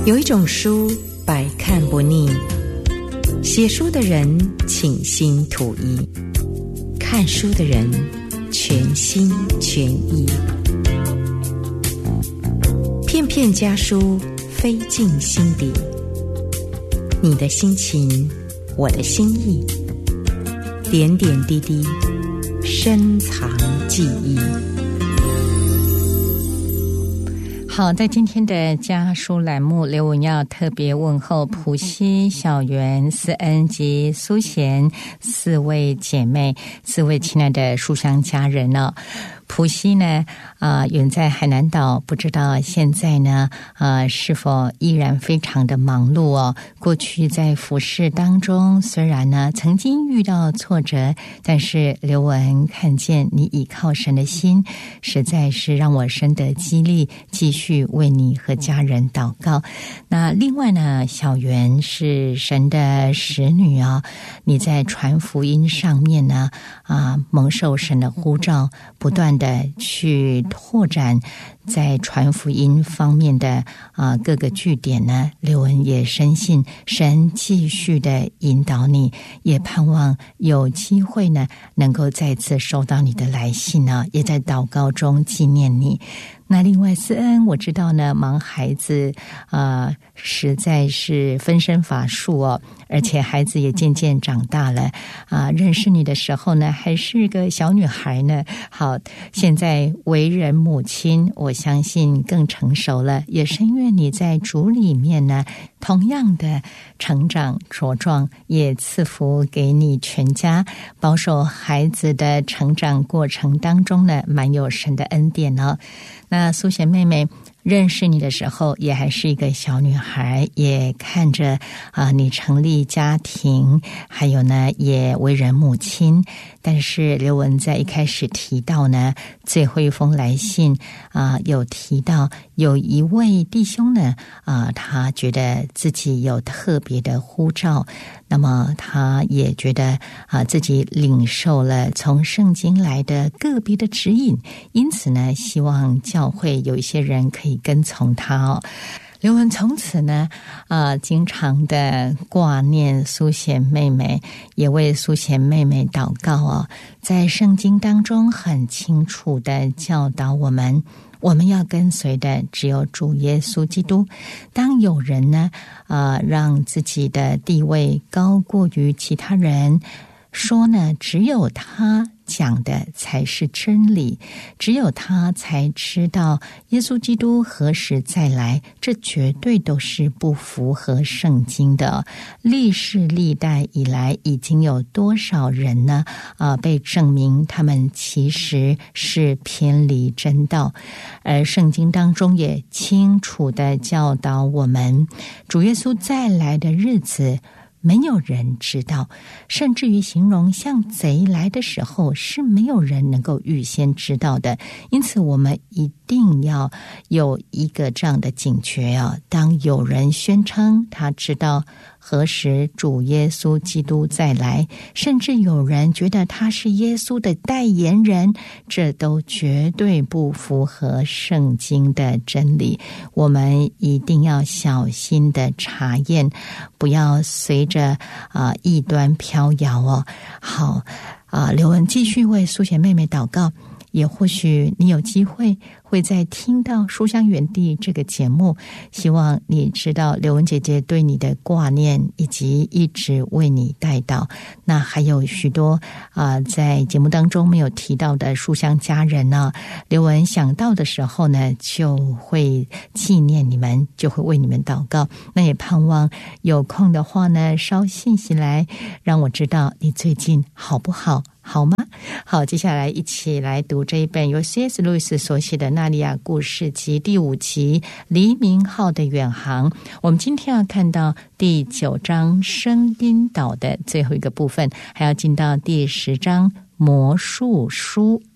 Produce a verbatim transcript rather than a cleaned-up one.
有一种书百看不腻，写书的人倾心吐意，看书的人全心全意。片片家书飞进心底，你的心情，我的心意，点点滴滴，深藏记忆。 好，在今天的家书栏目，刘文要特别问候埔西、小圆、思恩及苏贤四位姐妹，四位亲爱的书香家人呢、哦。埔西呢，啊、呃，远在海南岛，不知道现在呢，啊、呃，是否依然非常的忙碌哦？过去在服事当中，虽然呢曾经遇到挫折，但是刘文看见你倚靠神的心，实在是让我深得激励，继续为你和家人祷告。那另外呢，小圆是神的使女啊、哦，你在传福音上面呢，啊、呃，蒙受神的呼召，不断的去拓展在传福音方面的啊、呃、各个据点呢，刘文也深信神继续的引导你，也盼望有机会呢能够再次收到你的来信呢，也在祷告中纪念你。那另外思恩，我知道呢，忙孩子啊、呃，实在是分身乏术哦，而且孩子也渐渐长大了啊、呃。认识你的时候呢，还是个小女孩呢。好，现在为人母亲，我相信更成熟了，也深愿你在主里面呢，同样的成长茁壮，也赐福给你全家，保守孩子的成长过程当中呢，满有神的恩典哦。那苏贤妹妹认识你的时候也还是一个小女孩，也看着啊、呃、你成立家庭，还有呢也为人母亲。但是刘文在一开始提到呢，最后一封来信啊、呃、有提到有一位弟兄呢啊、呃、他觉得自己有特别的呼召，那么他也觉得啊、呃、自己领受了从圣经来的个别的指引，因此呢希望教会有一些人可以跟从他哦。刘文从此呢，呃，经常的挂念苏贤妹妹，也为苏贤妹妹祷告哦。在圣经当中很清楚的教导我们，我们要跟随的只有主耶稣基督。当有人呢，呃，让自己的地位高过于其他人，说呢，只有他讲的才是真理，只有他才知道耶稣基督何时再来，这绝对都是不符合圣经的。历世历代以来，已经有多少人呢？啊、呃，被证明他们其实是偏离真道，而圣经当中也清楚的教导我们，主耶稣再来的日子，没有人知道，甚至于形容像贼来的时候，是没有人能够预先知道的。因此我们一定要有一个这样的警觉啊！当有人宣称他知道何时主耶稣基督再来，甚至有人觉得他是耶稣的代言人，这都绝对不符合圣经的真理。我们一定要小心的查验，不要随着啊、呃、异端飘摇哦。好啊、呃，刘文继续为苏贤妹妹祷告。也或许你有机会会在听到书香园地这个节目，希望你知道刘文姐姐对你的挂念，以及一直为你代祷。那还有许多啊、呃，在节目当中没有提到的书香家人呢、啊，刘文想到的时候呢，就会纪念你们，就会为你们祷告。那也盼望有空的话呢，捎信息来，让我知道你最近好不好，好吗？好，接下来一起来读这一本由 C S 路易斯所写的《纳利亚故事集》第五集《黎明号的远航》。我们今天要看到第九章声音岛的最后一个部分，还要进到第十章魔术书。